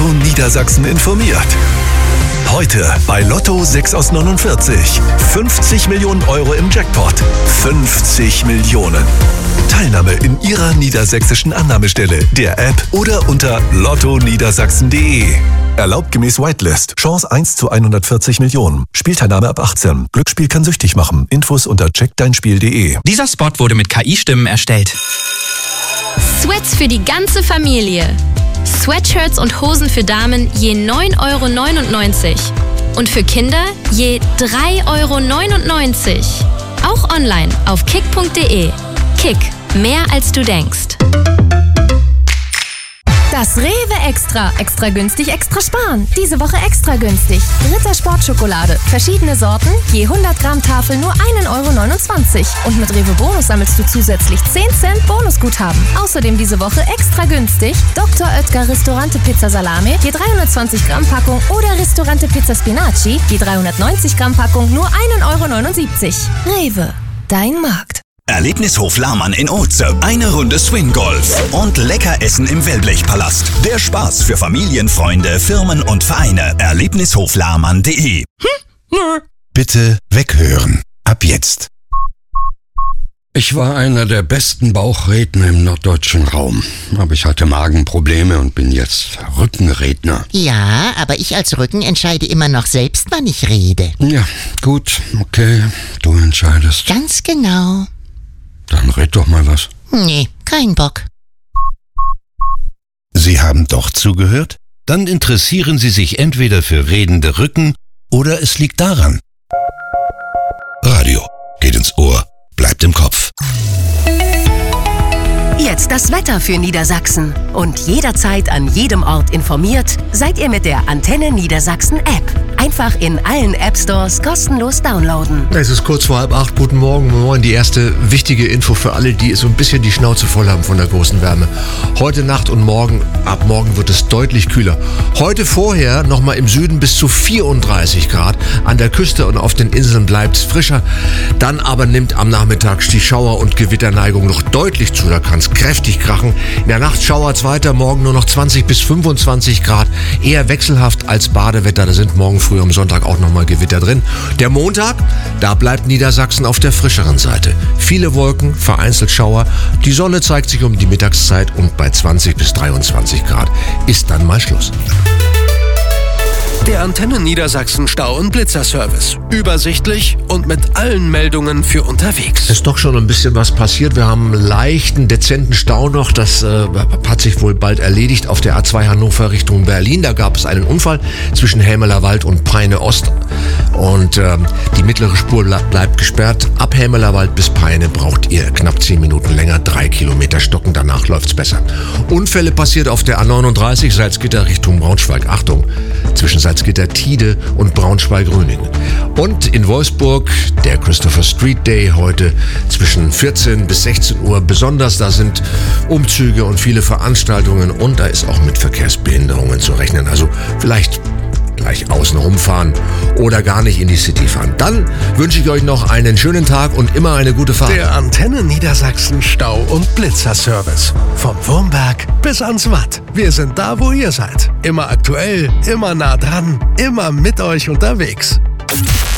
Lotto Niedersachsen informiert. Heute bei Lotto 6 aus 49. 50 Millionen Euro im Jackpot. 50 Millionen. Teilnahme in Ihrer niedersächsischen Annahmestelle, der App oder unter lottoniedersachsen.de. Erlaubt gemäß Whitelist. Chance 1 zu 140 Millionen. Spielteilnahme ab 18. Glücksspiel kann süchtig machen. Infos unter checkdeinspiel.de. Dieser Spot wurde mit KI-Stimmen erstellt. Sweats für die ganze Familie. Sweatshirts und Hosen für Damen je 9,99 € und für Kinder je 3,99 €. Auch online auf kick.de. Kick, mehr als du denkst. Das Rewe Extra. Extra günstig, extra sparen. Diese Woche extra günstig. Ritter Sportschokolade. Verschiedene Sorten. Je 100 Gramm Tafel nur 1,29 €. Und mit Rewe Bonus sammelst du zusätzlich 10 Cent Bonusguthaben. Außerdem diese Woche extra günstig. Dr. Oetker Ristorante Pizza Salame. Je 320 Gramm Packung. Oder Ristorante Pizza Spinaci. Je 390 Gramm Packung nur 1,79 €. Rewe. Dein Markt. Erlebnishof Lahmann in Oetze. Eine Runde Swing-Golf und lecker Essen im Wellblechpalast. Der Spaß für Familien, Freunde, Firmen und Vereine. Erlebnishoflahmann.de. Bitte weghören. Ab jetzt. Ich war einer der besten Bauchredner im norddeutschen Raum. Aber ich hatte Magenprobleme und bin jetzt Rückenredner. Ja, aber ich als Rücken entscheide immer noch selbst, wann ich rede. Ja, gut, okay, du entscheidest. Ganz genau. Dann red doch mal was. Nee, kein Bock. Sie haben doch zugehört? Dann interessieren Sie sich entweder für redende Rücken oder es liegt daran. Radio geht ins Ohr, bleibt im Kopf. Jetzt das Wetter für Niedersachsen. Und jederzeit an jedem Ort informiert seid ihr mit der Antenne Niedersachsen App. Einfach in allen App-Stores kostenlos downloaden. Es ist kurz vor 7:30. Guten Morgen. Moin. Die erste wichtige Info für alle, die so ein bisschen die Schnauze voll haben von der großen Wärme. Heute Nacht und morgen, ab morgen wird es deutlich kühler. Heute vorher nochmal im Süden bis zu 34 Grad. An der Küste und auf den Inseln bleibt es frischer. Dann aber nimmt am Nachmittag die Schauer- und Gewitterneigung noch deutlich zu. Da kann es kräftig krachen. In der Nacht schauert es weiter. Morgen nur noch 20 bis 25 Grad. Eher wechselhaft als Badewetter. Da sind morgen früh am Sonntag auch nochmal Gewitter drin. Der Montag, da bleibt Niedersachsen auf der frischeren Seite. Viele Wolken, vereinzelt Schauer. Die Sonne zeigt sich um die Mittagszeit und bei 20 bis 23 Grad ist dann mal Schluss. Der Antenne Niedersachsen Stau- und Blitzerservice. Übersichtlich und mit allen Meldungen für unterwegs. Es ist doch schon ein bisschen was passiert. Wir haben einen leichten, dezenten Stau noch. Das hat sich wohl bald erledigt auf der A2 Hannover Richtung Berlin. Da gab es einen Unfall zwischen Hämeler Wald und Peine Ost. Und die mittlere Spur bleibt gesperrt. Ab Hämeler Wald bis Peine braucht ihr knapp 10 Minuten länger. 3 Kilometer stocken, danach läuft's besser. Unfälle passiert auf der A39 Salzgitter Richtung Braunschweig. Achtung, zwischen Salzgitter-Tide und Braunschweig-Röningen. Und in Wolfsburg der Christopher Street Day heute zwischen 14 bis 16 Uhr. Besonders da sind Umzüge und viele Veranstaltungen und da ist auch mit Verkehrsbehinderungen zu rechnen. Also vielleicht gleich außen rumfahren oder gar nicht in die City fahren. Dann wünsche ich euch noch einen schönen Tag und immer eine gute Fahrt. Der Antenne Niedersachsen Stau- und Blitzerservice. Vom Wurmberg bis ans Watt. Wir sind da, wo ihr seid. Immer aktuell, immer nah dran, immer mit euch unterwegs.